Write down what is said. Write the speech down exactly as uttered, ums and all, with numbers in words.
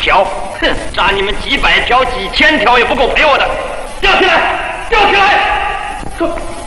条，哼，杀你们几百条、几千条也不够赔我的。吊起来，吊起来！